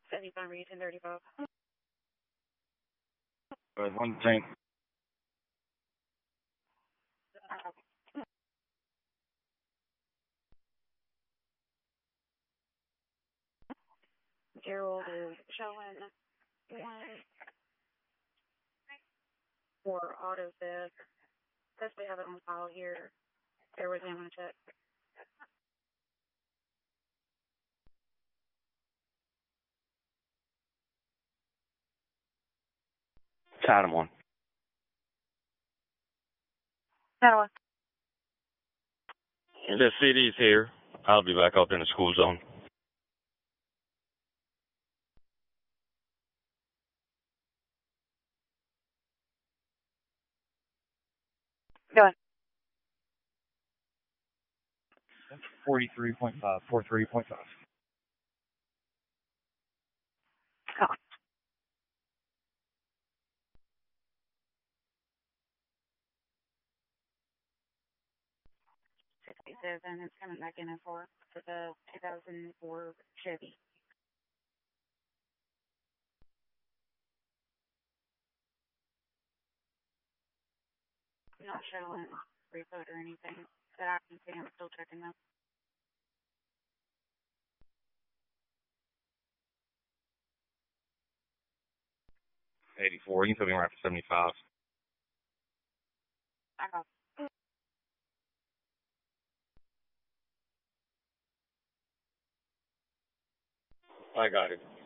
75 read 1035. One tank. Gerald is showing for auto theft. Guess we have it on file here. Bear with me, I'm going to check. Adam 1. No. The CD's here. I'll be back up in the school zone. Go ahead. 43.5. 43.5. Oh. 67. It's coming back in for the 2004 Chevy. Not showing refoot or anything that I can see. I'm still checking them. $84. You can put me right for 75. I got I got it.